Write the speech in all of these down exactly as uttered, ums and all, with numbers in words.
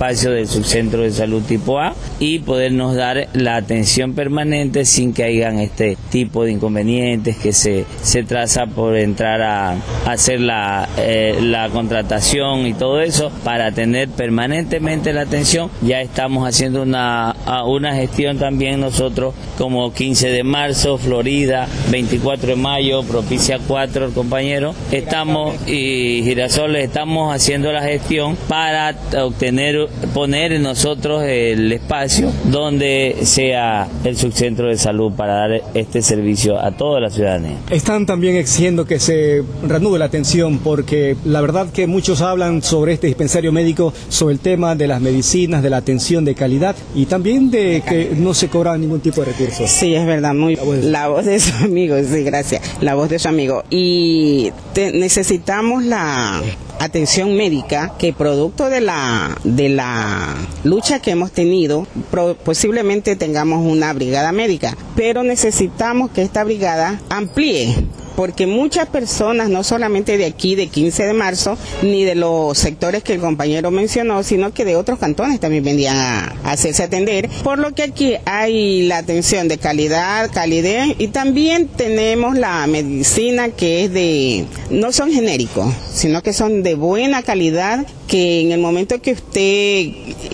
espacio del subcentro de salud tipo A y podernos dar la atención permanente sin que hayan este tipo de inconvenientes que se, se traza por entrar a, a hacer la, eh, la contratación y todo eso para tener permanentemente la atención. Ya estamos haciendo una, una gestión también nosotros como quince de marzo, Florida, veinticuatro de mayo, Propicia cuatro, el compañero, estamos y Girasoles, estamos haciendo la gestión para obtener, poner nosotros el espacio donde sea el subcentro de salud para dar este servicio a toda la ciudadanía. Están también exigiendo que se reanude la atención porque la verdad que muchos hablan sobre este dispensario médico, sobre el tema de las medicinas, de la atención de calidad y también de que no se cobra ningún tipo de recursos. Sí, es verdad, muy la voz de su amigo, sí, gracias, la voz de su amigo. Y te, necesitamos la atención médica que producto de la de la lucha que hemos tenido, pro, posiblemente tengamos una brigada médica, pero necesitamos que esta brigada amplíe, porque muchas personas, no solamente de aquí, de quince de marzo, ni de los sectores que el compañero mencionó, sino que de otros cantones también vendían a, a hacerse atender, por lo que aquí hay la atención de calidad, calidez, y también tenemos la medicina que es de, no son genéricos, sino que son de buena calidad, que en el momento que usted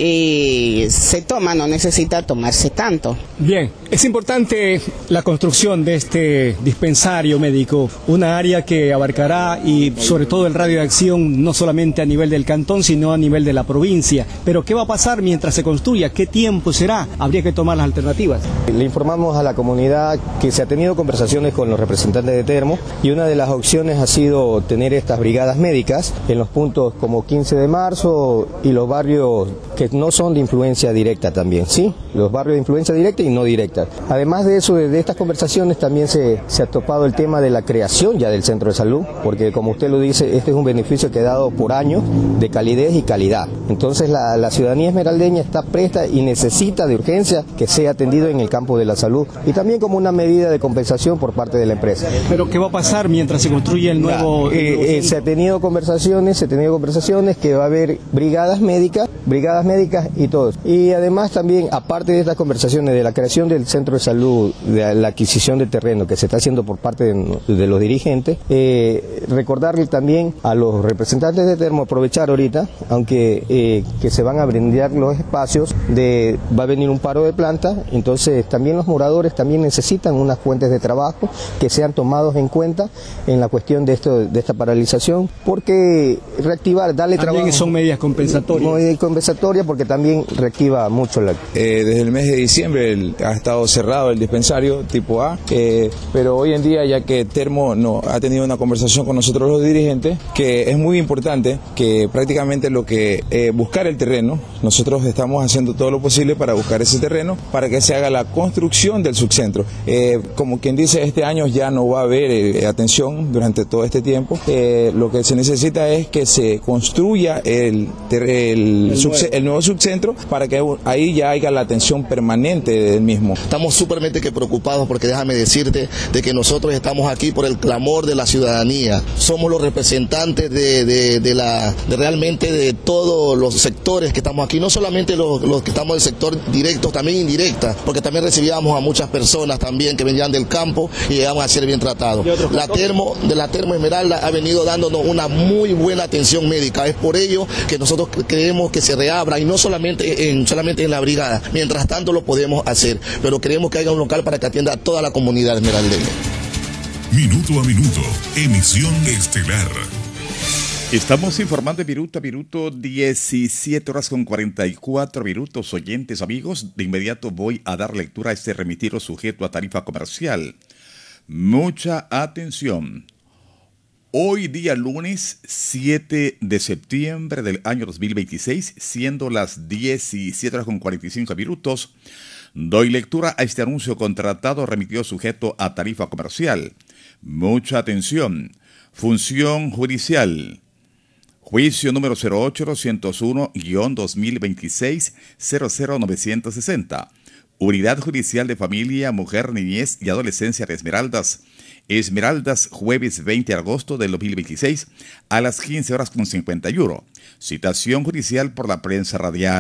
eh, se toma, no necesita tomarse tanto. Bien, es importante la construcción de este dispensario médico, una área que abarcará y sobre todo el radio de acción no solamente a nivel del cantón, sino a nivel de la provincia. Pero ¿qué va a pasar mientras se construya? ¿Qué tiempo será? Habría que tomar las alternativas. Le informamos a la comunidad que se ha tenido conversaciones con los representantes de Termo y una de las opciones ha sido tener estas brigadas médicas en los puntos como quince de marzo y los barrios que no son de influencia directa también, ¿sí? Los barrios de influencia directa y no directa. Además de eso, de estas conversaciones también se, se ha topado el tema de la creación ya del centro de salud, porque como usted lo dice, este es un beneficio que ha dado por años de calidez y calidad. Entonces la, la ciudadanía esmeraldeña está presta y necesita de urgencia que sea atendido en el campo de la salud y también como una medida de compensación por parte de la empresa. ¿Pero qué va a pasar mientras se construye el nuevo...? Eh, el nuevo eh, se ha tenido conversaciones, se ha tenido conversaciones que va a haber brigadas médicas, brigadas médicas y todo. Y además también, aparte de estas conversaciones de la creación del centro de salud, de la adquisición de terreno que se está haciendo por parte de, de los dirigentes, eh, recordarle también a los representantes de Termo, aprovechar ahorita, aunque eh, que se van a brindar los espacios, de va a venir un paro de planta, entonces también los moradores también necesitan unas fuentes de trabajo que sean tomados en cuenta en la cuestión de esto, de esta paralización, porque reactivar, darle también trabajo. Son medidas compensatorias. Medidas compensatorias porque también reactiva mucho la... Eh, desde el mes de diciembre el, ha estado cerrado el dispensario tipo A, eh, pero hoy en día, ya que Termo no ha tenido una conversación con nosotros los dirigentes, que es muy importante que prácticamente lo que eh, buscar el terreno, nosotros estamos haciendo todo lo posible para buscar ese terreno para que se haga la construcción del subcentro. Eh, como quien dice, este año ya no va a haber eh, atención durante todo este tiempo. Eh, lo que se necesita es que se construya el, el, el, subce, el nuevo subcentro para que ahí ya haya la atención permanente del mismo. Estamos súpermente que preocupados porque déjame decirte de que nosotros estamos aquí por el clamor de la ciudadanía. Somos los representantes de, de, de, la, de realmente de todos los sectores que estamos aquí, no solamente los, los que estamos del sector directo, también indirecta, porque también recibíamos a muchas personas también que venían del campo y llegamos a ser bien tratados. La Termo, de la Termo Esmeralda ha venido dándonos una muy buena atención médica. Es por ello que nosotros creemos que se reabra y no solamente en, solamente en la brigada. Mientras tanto lo podemos hacer, pero queremos que haya un local para que atienda a toda la comunidad esmeraldeña. Minuto a minuto, emisión estelar. Estamos informando de minuto a minuto, diecisiete horas con cuarenta y cuatro minutos, oyentes, amigos. De inmediato voy a dar lectura a este remitiro sujeto a tarifa comercial. Mucha atención. Hoy día lunes siete de septiembre del año dos mil veintiséis, siendo las diecisiete horas con cuarenta y cinco minutos, doy lectura a este anuncio contratado remitido sujeto a tarifa comercial. Mucha atención. Función judicial. Juicio número cero ocho doscientos uno guión dos mil veintiséis cero cero novecientos sesenta. Unidad Judicial de Familia, Mujer, Niñez y Adolescencia de Esmeraldas. Esmeraldas, jueves veinte de agosto del dos mil veintiséis a las quince horas con cincuenta y uno. Citación judicial por la prensa radial.